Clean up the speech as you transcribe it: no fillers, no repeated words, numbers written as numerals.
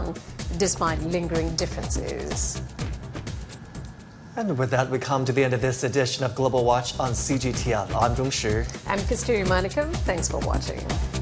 on, despite lingering differences. And with that, we come to the end of this edition of Global Watch on CGTN. I'm Zhong Shi. I'm Kasturi Manikam. Thanks for watching.